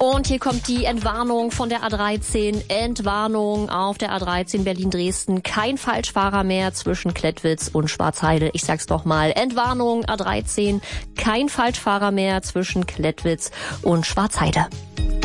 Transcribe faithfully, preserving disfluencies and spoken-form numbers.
Und hier kommt die Entwarnung von der A dreizehn. Entwarnung auf der A dreizehn Berlin-Dresden. Kein Falschfahrer mehr zwischen Klettwitz und Schwarzheide. Ich sag's doch mal. Entwarnung A dreizehn. Kein Falschfahrer mehr zwischen Klettwitz und Schwarzheide.